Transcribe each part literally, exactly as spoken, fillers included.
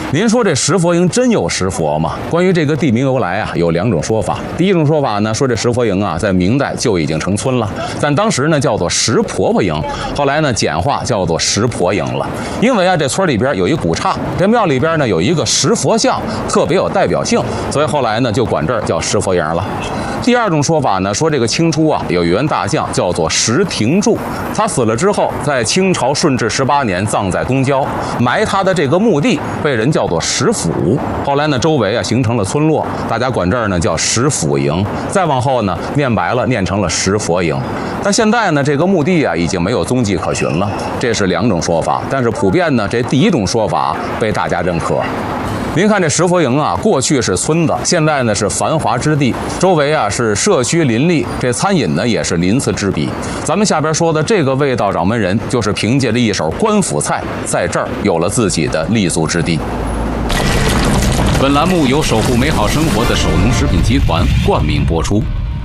您说这石佛营真有石佛吗？关于这个地名由来啊，有两种说法。第一种说法呢，说这石佛营啊，在明代就已经成村了，但当时呢叫做石婆婆营，后来呢简化叫做石婆营了。因为啊，这村里边有一古刹，这庙里边呢有一个石佛像，特别有代表性，所以后来呢就管这儿叫石佛营了。第二种说法呢，说这个清初啊有一员大将叫做石廷柱，他死了之后，在清朝顺治十八年葬在东郊，埋他的这个墓地被人叫做石府。后来呢，周围啊形成了村落，大家管这儿呢叫石府营。再往后呢，念白了念成了石佛营。但现在呢，这个墓地啊已经没有踪迹可寻了。这是两种说法，但是普遍呢，这第一种说法被大家认可。您看这石佛营啊，过去是村子，现在呢是繁华之地，周围啊是社区林立，这餐饮呢也是鳞次栉比。咱们下边说的这个味道掌门人，就是凭借着一手官府菜，在这儿有了自己的立足之地。本栏目由守护美好生活的首农食品集团冠名播出。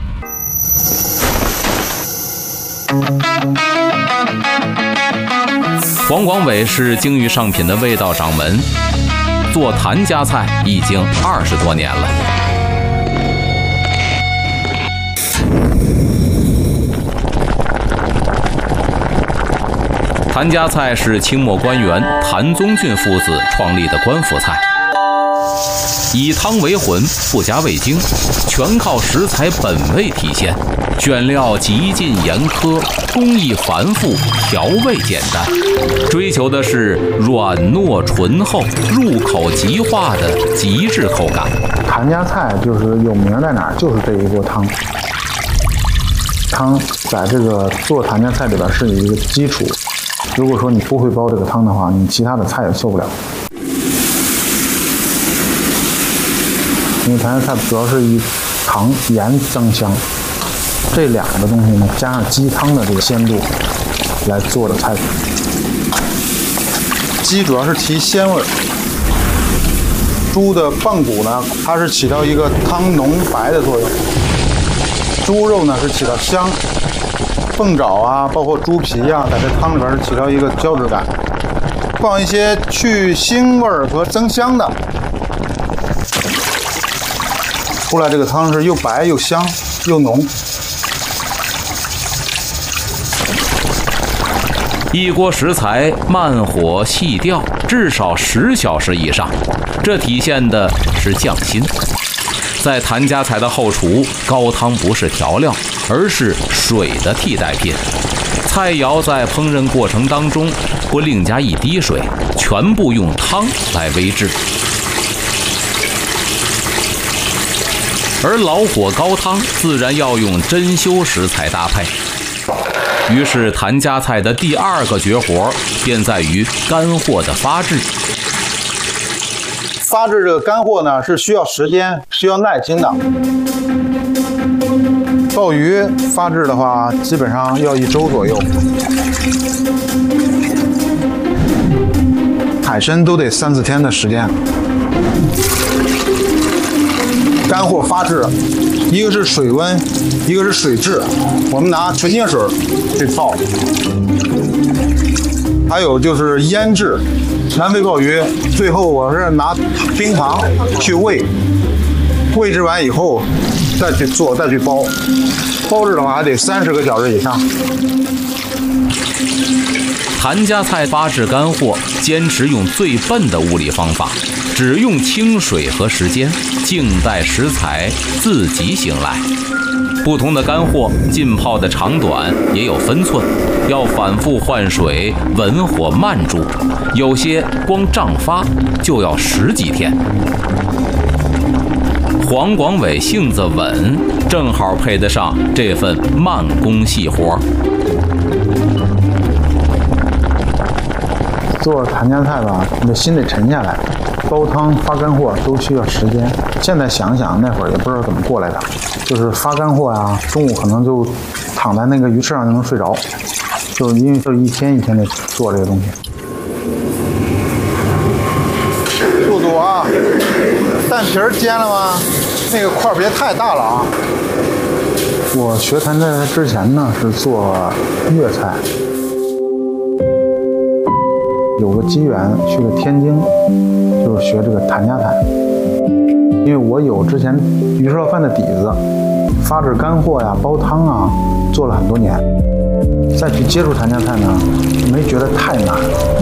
黄广伟是京渝上品的味道掌门，做谭家菜已经二十多年了。谭家菜是清末官员谭宗俊父子创立的官府菜，以汤为浑，不加味精，全靠食材本味体现，选料极尽严苛，工艺繁复，调味简单，追求的是软糯醇厚、入口即化的极致口感。 谭家菜就是有名在哪儿，就是这一锅汤。汤在这个做谭家菜里边是一个基础，如果说你不会煲这个汤的话，你其他的菜也做不了。因为谭家菜主要是以糖、盐增香，这两个东西呢，加上鸡汤的这个鲜度来做的菜品。鸡主要是提鲜味儿，猪的棒骨呢，它是起到一个汤浓白的作用。猪肉呢是起到香，凤爪啊，包括猪皮啊，在这汤里边是起到一个胶质感，放一些去腥味儿和增香的，出来这个汤是又白又香又浓。 一锅食材慢火细吊，至少十小时以上，这体现的是匠心。在谭家菜的后厨，高汤不是调料，而是水的替代品。菜肴在烹饪过程当中不另加一滴水，全部用汤来煨制。而老火高汤自然要用珍馐食材搭配。于是谭家菜的第二个绝活便在于干货的发制。 发制这个干货呢，是需要时间、需要耐心的。鲍鱼发制的话，基本上要一周左右。海参都得三四天的时间。干货发制，一个是水温，一个是水质。我们拿纯净水去泡。还有就是腌制。南非鲍鱼，最后我是拿冰糖去煨，煨制完以后再去做，再去煲。煲制的话还得三十个小时以上。 谭家菜发制干货，坚持用最笨的物理方法，只用清水和时间，静待食材自己醒来。不同的干货浸泡的长短也有分寸，要反复换水，文火慢煮，有些光胀发就要十几天。黄广伟性子稳，正好配得上这份慢工细活。 做谭家菜吧，你的心得沉下来，煲汤发干货都需要时间。现在想想那会儿也不知道怎么过来的，就是发干货呀，中午可能就躺在那个鱼翅上就能睡着，就是因为就是一天一天的做这个东西。速度啊！蛋皮儿煎了吗？那个块别太大了啊！我学谭家菜之前呢是做粤菜。有个机缘去了天津， 就是学这个谭家菜，因为我有之前鱼烧饭的底子，发制干货呀、煲汤啊，做了很多年。再去接触谭家菜呢，没觉得太难。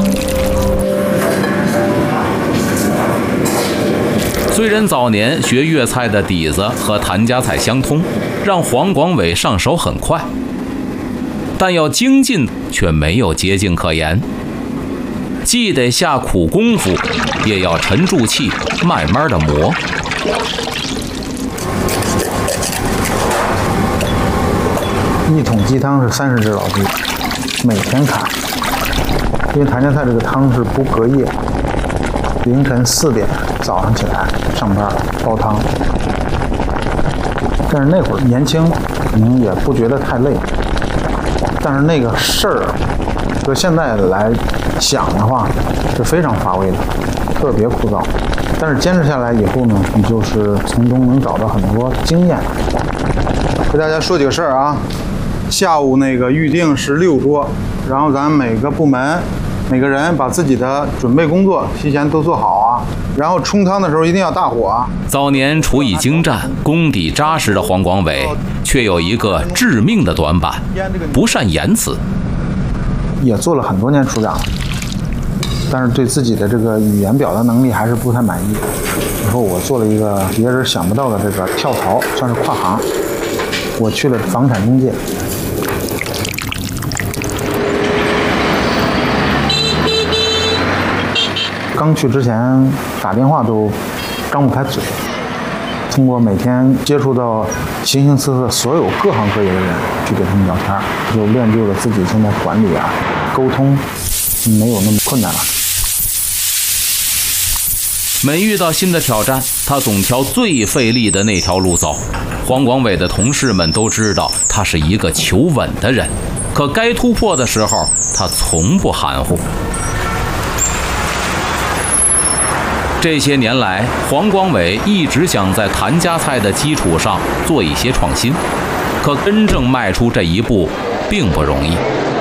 虽然早年学粤菜的底子和谭家菜相通，让黄广伟上手很快，但要精进却没有捷径可言，既得下苦功夫，也要沉住气，慢慢的磨。 一桶鸡汤是三十只老鸡，每天看，因为谭家菜这个汤是不隔夜。凌晨四点早上起来上班煲汤，但是那会儿年轻，可能也不觉得太累。但是那个事儿，和现在来想的话，是非常乏味的，特别枯燥。但是坚持下来以后呢，你就是从中能找到很多经验。给大家说几个事儿啊，下午那个预定是六桌，然后咱每个部门。每个人把自己的准备工作提前都做好啊，然后冲汤的时候一定要大火啊。 早年厨艺精湛、功底扎实的黄广伟，却有一个致命的短板，不善言辞。 也做了很多年厨长，但是对自己的这个语言表达能力还是不太满意。以后我做了一个别人想不到的这个跳槽，算是跨行，我去了房产中介。刚去之前打电话都张不开嘴，通过每天接触到形形色色所有各行各业的人去给他们聊天，就练就了自己现在管理啊、沟通没有那么困难了。 每遇到新的挑战，他总挑最费力的那条路走。黄广伟的同事们都知道他是一个求稳的人，可该突破的时候，他从不含糊。这些年来，黄广伟一直想在谭家菜的基础上做一些创新，可真正迈出这一步并不容易。